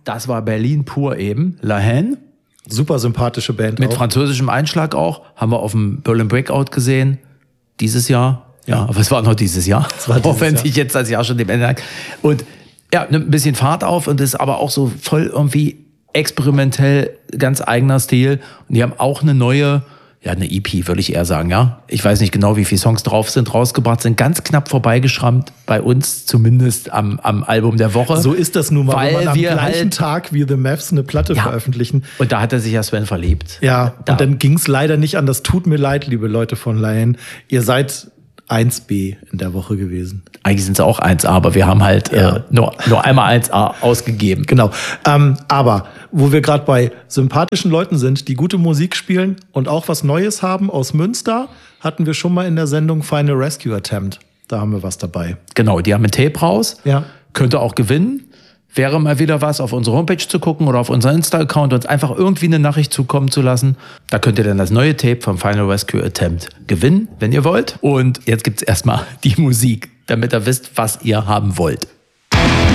Das war Berlin pur eben. La Haine. Super sympathische Band. Mit französischem Einschlag auch. Haben wir auf dem Berlin Breakout gesehen. Dieses Jahr. Ja, aber es war noch dieses Jahr. Auch wenn sich jetzt das Jahr schon dem Ende hat. Und ja, nimmt ein bisschen Fahrt auf und ist aber auch so voll irgendwie experimentell, ganz eigener Stil. Und die haben auch eine neue, eine EP, würde ich eher sagen, ja. Ich weiß nicht genau, wie viele Songs drauf sind, rausgebracht, sind ganz knapp vorbeigeschrammt, bei uns zumindest am Album der Woche. So ist das nun mal, weil wenn man am wir gleichen Tag wie The Mavs eine Platte veröffentlichen. Und da hat er sich ja Sven verliebt. Ja, und dann ging es leider nicht an. Das tut mir leid, liebe Leute von La Haine. Ihr seid 1B in der Woche gewesen. Eigentlich sind es auch 1A, aber wir haben halt nur einmal 1A ausgegeben. Genau. Aber wo wir gerade bei sympathischen Leuten sind, die gute Musik spielen und auch was Neues haben aus Münster, hatten wir schon mal in der Sendung Final Rescue Attempt. Da haben wir was dabei. Genau, die haben ein Tape raus. Ja. Könnte auch gewinnen. Wäre mal wieder was, auf unsere Homepage zu gucken oder auf unseren Insta-Account, uns einfach irgendwie eine Nachricht zukommen zu lassen. Da könnt ihr dann das neue Tape vom Final Rescue Attempt gewinnen, wenn ihr wollt. Und jetzt gibt's erstmal die Musik, damit ihr wisst, was ihr haben wollt.